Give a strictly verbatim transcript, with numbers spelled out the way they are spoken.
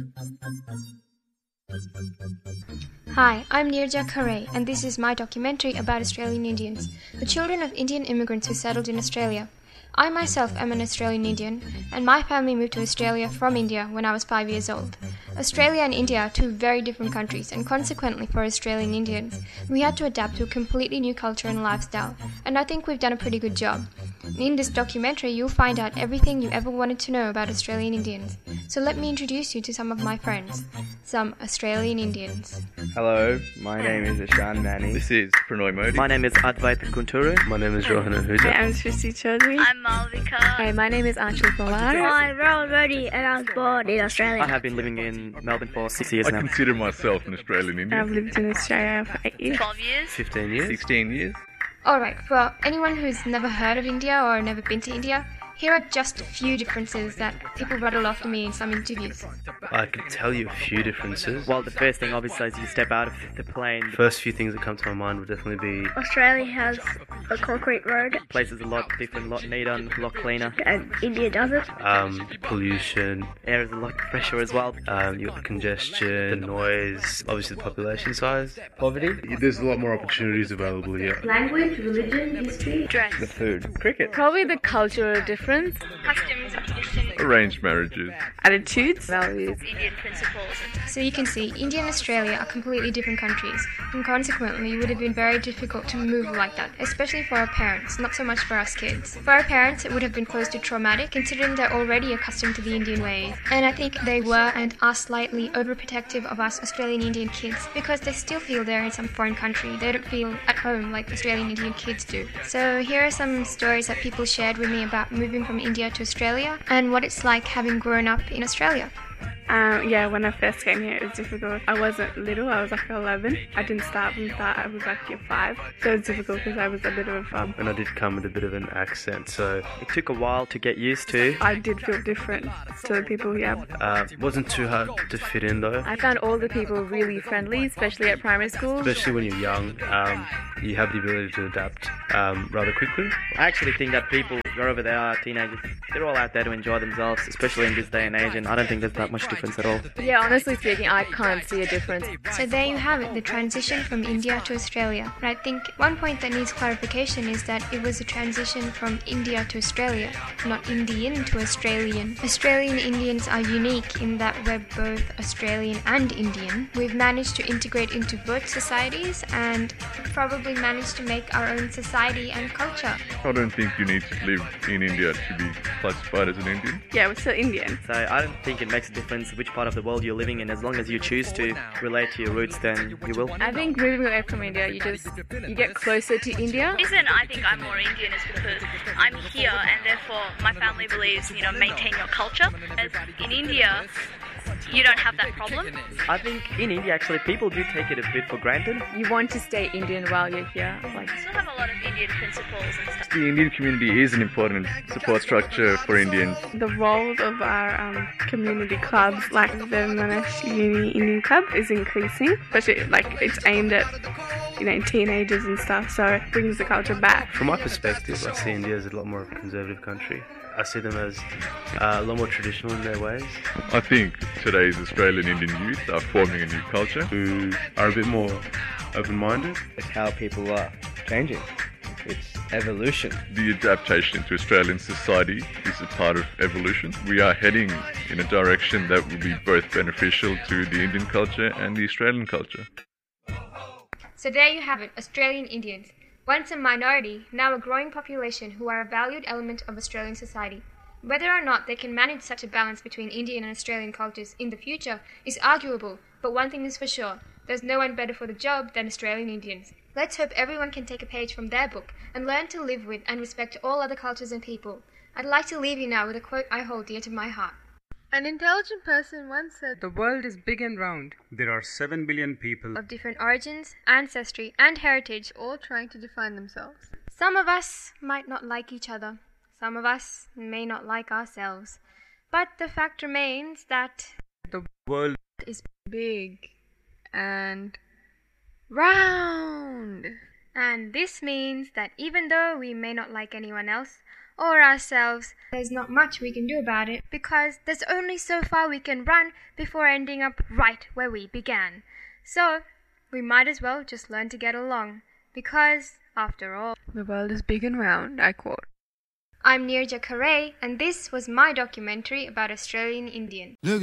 Hi, I'm Nirja Khare, and this is my documentary about Australian Indians, the children of Indian immigrants who settled in Australia. I myself am an Australian Indian, and my family moved to Australia from India when I was five years old. Australia and India are two very different countries, and consequently for Australian Indians, we had to adapt to a completely new culture and lifestyle, and I think we've done a pretty good job. In this documentary, you'll find out everything you ever wanted to know about Australian Indians. So let me introduce you to some of my friends, some Australian Indians. Hello, my name is Ishan Mani. This is Pranoy Modi. My name is Advait Kunturu. My name is Rohan Ahuja. Hi, I'm Srishti Chaudhary. I'm Malvika. Hi, my name is Anshul Pawar. I'm Rowan Modi, and I was born in Australia. I have been living in Melbourne for six years I now. consider myself an Australian Indian. I've lived in Australia for eight years. twelve years. fifteen years. sixteen years. Alright, for anyone who's never heard of India or never been to India, here are just a few differences that people rattle off to me in some interviews. I could tell you a few differences. Well, the first thing, obviously, is you step out of the plane. First few things that come to my mind would definitely be Australia has a concrete road, The place is a lot different, a lot neater, and a lot cleaner. and India doesn't. um, pollution, Air is a lot fresher as well. um, you got the congestion, the noise, obviously the population size, poverty. There's a lot more opportunities available here. Language, religion, history, dress, The food. Cricket. Probably the cultural difference, Customs and traditions. Arranged marriages. attitudes, values. Indian principles. So you can see, India and Australia are completely different countries, and consequently it would have been very difficult to move like that, especially for our parents, not so much for us kids. For our parents, it would have been close to traumatic, considering they're already accustomed to the Indian ways. And I think they were and are slightly overprotective of us Australian Indian kids, because they still feel they're in some foreign country. They don't feel at home like Australian Indian kids do. So here are some stories that people shared with me about moving from India to Australia, and what it's like having grown up in Australia. Um, yeah, when I first came here, it was difficult. I wasn't little, I was like eleven. I didn't start from start, I was like year five. So it was difficult because I was a bit of, um, And I did come with a bit of an accent, so It took a while to get used to. I did feel different to the people here. uh, wasn't too hard to fit in though. I found all the people really friendly, especially at primary school. Especially when you're young, um, you have the ability to adapt um, rather quickly. I actually think that people, wherever they are, teenagers, they're all out there to enjoy themselves, especially in this day and age, and I don't think there's that much difference at all. Yeah, honestly speaking, I can't see a difference. So there you have it, the transition from India to Australia. But I think one point that needs clarification is that it was a transition from India to Australia, not Indian to Australian. Australian Indians are unique in that we're both Australian and Indian. We've managed to integrate into both societies and probably managed to make our own society and culture. I don't think you need to live in India to be classified as an Indian. Yeah, we're still Indian. So I don't think it makes a difference which part of the world you're living in. As long as you choose to relate to your roots, then you will. I think moving away from India, you just, you get closer to India. The reason I think I'm more Indian is because I'm here, and therefore my family believes, you know, maintain your culture. As in India, you don't have that problem. I think in India, actually, people do take it a bit for granted. You want to stay Indian while you're here. Like, We still have a lot of Indian principles and stuff. The Indian community is an important support structure for Indians. the roles of our um, community clubs, like the Monash Uni Indian Club, is increasing. Especially, like, it's aimed at, you know, teenagers and stuff, so it brings the culture back. From my perspective, I see India as a lot more of a conservative country. I see them as uh, a lot more traditional in their ways. I think today's Australian Indian youth are forming a new culture. Who are a bit more open-minded. It's how people are changing. It's evolution. The adaptation to Australian society is a part of evolution. We are heading in a direction that will be both beneficial to the Indian culture and the Australian culture. So there you have it, Australian Indians. Once a minority, now a growing population who are a valued element of Australian society. Whether or not they can manage such a balance between Indian and Australian cultures in the future is arguable, but one thing is for sure, there's no one better for the job than Australian Indians. Let's hope everyone can take a page from their book and learn to live with and respect all other cultures and people. I'd like to leave you now with a quote I hold dear to my heart. An intelligent person once said, "The world is big and round. There are seven billion people Of different origins, ancestry, and heritage, all trying to define themselves. some of us might not like each other. Some of us may not like ourselves. But the fact remains that The world Is big and round. And this means that even though we may not like anyone else, or ourselves, there's not much we can do about it because there's only so far we can run before ending up right where we began. So, we might as well just learn to get along because, after all, the world is big and round, I quote. I'm Nirja Kare, and this was my documentary about Australian Indian.